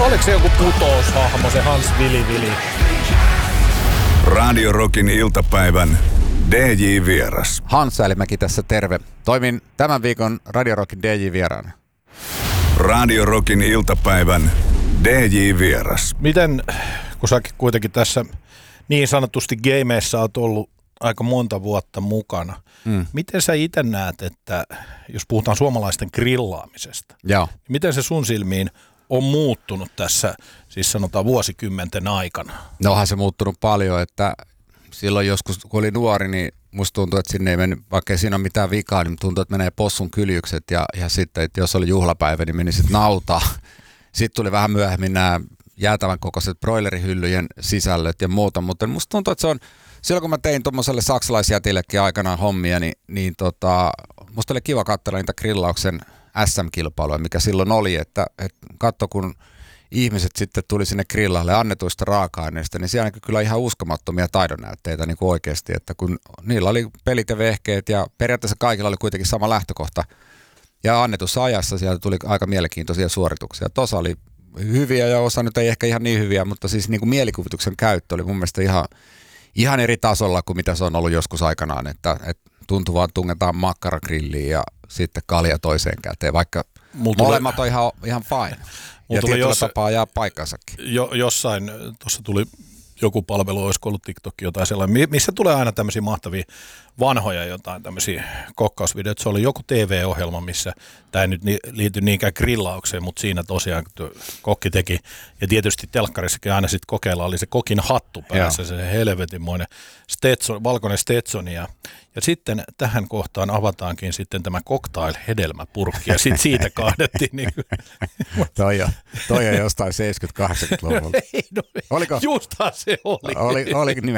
Oliko se joku putoushahmo, se Hans Vili? Radio Rockin iltapäivän DJ-vieras. Hans Säilimäki tässä, terve. Toimin tämän viikon Radio Rockin DJ-vieraana. Radio Rockin iltapäivän DJ-vieras. Miten, kun säkin kuitenkin tässä niin sanotusti gameissa oot ollut aika monta vuotta mukana, miten sä itse näet, että jos puhutaan suomalaisten grillaamisesta, miten se sun silmiin on muuttunut tässä, siis sanotaan vuosikymmenten aikana? No onhan se muuttunut paljon, että silloin joskus kun oli nuori, niin musta tuntui, että sinne ei mennyt, vaikka ei siinä ole mitään vikaa, niin tuntui, että menee possun kyljykset ja sitten, että jos oli juhlapäivä, niin meni sitten nautaa. Sitten tuli vähän myöhemmin nämä jäätävän kokoiset broilerihyllyjen sisällöt ja muuta, mutta musta tuntuu, että se on, silloin kun mä tein tuommoiselle saksalaisjätillekin aikanaan hommia, niin musta oli kiva katsella niitä grillauksen SM-kilpailuja, mikä silloin oli, että katso kun ihmiset sitten tuli sinne grillalle annetuista raaka-aineista, niin siellä näkyi kyllä ihan uskomattomia taidonnäytteitä niin kuin oikeasti, että kun niillä oli pelit ja vehkeet ja periaatteessa kaikilla oli kuitenkin sama lähtökohta ja annetussa ajassa sieltä tuli aika mielenkiintoisia suorituksia. Osa oli hyviä ja osa nyt ei ehkä ihan niin hyviä, mutta siis niin kuin mielikuvituksen käyttö oli mun mielestä ihan eri tasolla kuin mitä se on ollut joskus aikanaan, että tuntuu vaan tungetaan makkaragrilliin ja sitten kalja toiseen käteen, vaikka molemmat on ihan fine. Ja tietyllä tapaa jää paikkansakin. Jossain, tuossa tuli joku palvelu, olisiko ollut TikTok jotain sellainen, missä tulee aina tämmöisiä mahtavia vanhoja jotain tämmöisiä kokkausvideoita. Se oli joku TV-ohjelma, missä tämä ei nyt liity niinkään grillaukseen, mutta siinä tosiaan kokki teki. Ja tietysti telkkarissakin aina sitten kokeilla oli se kokin hattu päässä, se helvetinmoinen valkoinen Stetson. Ja sitten tähän kohtaan avataankin sitten tämä cocktail-hedelmäpurkki ja sitten siitä kaadettiin. Niin toi on jostain 70-80-luvulta. Ei, no, oliko? Justhan se oli. Oli nimenomaan.